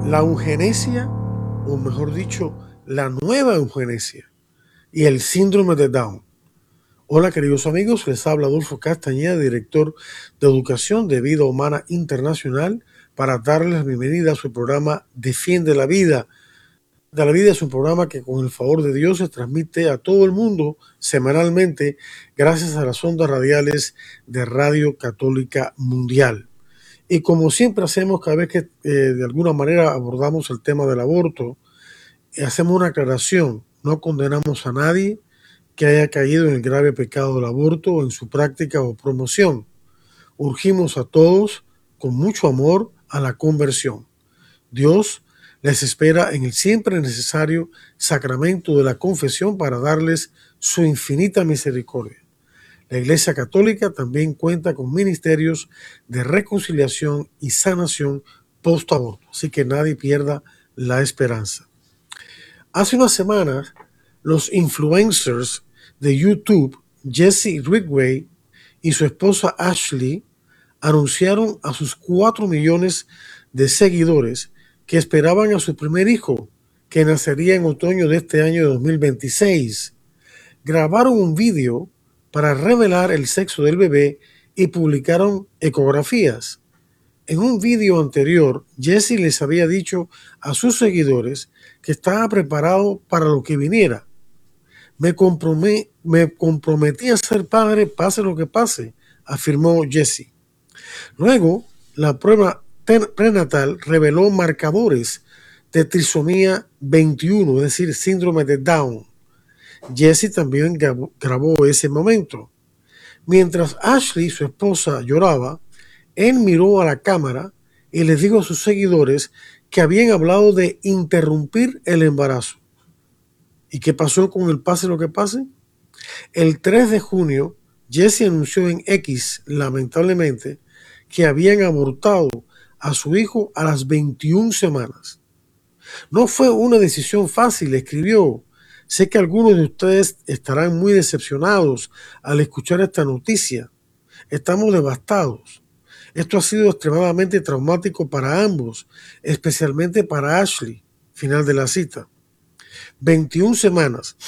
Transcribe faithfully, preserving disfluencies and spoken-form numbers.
la eugenesia, o mejor dicho, la nueva eugenesia y el síndrome de Down. Hola queridos amigos, les habla Adolfo Castañeda, director de Educación de Vida Humana Internacional, para darles la bienvenida a su programa Defiende la Vida. De la Vida es un programa que con el favor de Dios se transmite a todo el mundo semanalmente gracias a las ondas radiales de Radio Católica Mundial. Y como siempre hacemos cada vez que eh, de alguna manera abordamos el tema del aborto, eh, hacemos una aclaración. No condenamos a nadie que haya caído en el grave pecado del aborto o en su práctica o promoción. Urgimos a todos con mucho amor a la conversión. Dios les espera en el siempre necesario sacramento de la confesión para darles su infinita misericordia. La Iglesia Católica también cuenta con ministerios de reconciliación y sanación post-aborto, así que nadie pierda la esperanza. Hace unas semanas, los influencers de YouTube, Jesse Ridgway y su esposa Ashley, anunciaron a sus cuatro millones de seguidores que esperaban a su primer hijo, que nacería en otoño de este año de dos mil veintiséis. Grabaron un vídeo para revelar el sexo del bebé y publicaron ecografías. En un vídeo anterior, Jesse les había dicho a sus seguidores que estaba preparado para lo que viniera. Me, compromet, me comprometí a ser padre, pase lo que pase, afirmó Jesse. Luego, la prueba prenatal reveló marcadores de trisomía veintiuno, es decir, síndrome de Down. Jesse también grabó, grabó ese momento. Mientras Ashley, su esposa, lloraba, él miró a la cámara y les dijo a sus seguidores que habían hablado de interrumpir el embarazo. ¿Y qué pasó con el pase lo que pase? El tres de junio, Jesse anunció en X, lamentablemente, que habían abortado a su hijo a las veintiuna semanas. No fue una decisión fácil, escribió. Sé que algunos de ustedes estarán muy decepcionados al escuchar esta noticia. Estamos devastados. Esto ha sido extremadamente traumático para ambos, especialmente para Ashley. Final de la cita. veintiuna semanas.